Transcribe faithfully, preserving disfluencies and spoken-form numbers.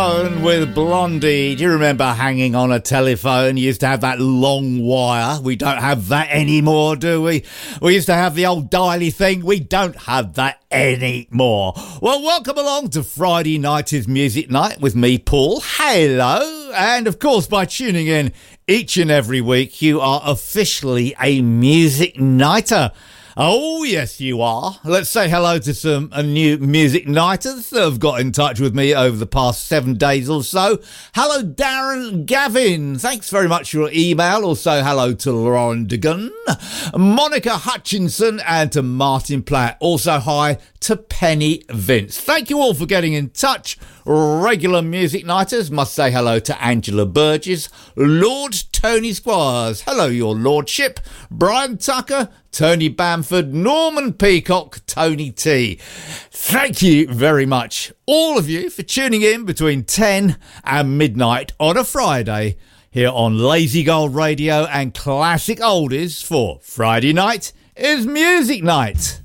Telephone with Blondie. Do you remember hanging on a telephone? You used to have that long wire. We don't have that anymore, do we? We used to have the old dialy thing. We don't have that anymore. Well, welcome along to Friday Night is Music Night with me, Paul. Hello. And of course, by tuning in each and every week, you are officially a music nighter. Oh, yes, you are. Let's say hello to some uh, new music nighters that have got in touch with me over the past seven days or so. Hello, Darren Gavin. Thanks very much for your email. Also, hello to Lauren Dugan, Monica Hutchinson, and to Martin Platt. Also, hi to Penny Vince. Thank you all for getting in touch. Regular music nighters, must say hello to Angela Burgess, Lord Tony Squires. Hello, your lordship. Brian Tucker, Tony Bamford, Norman Peacock, Tony T. Thank you very much, all of you, for tuning in between ten and midnight on a Friday here on Lazy Gold Radio and Classic Oldies for Friday Night is Music Night.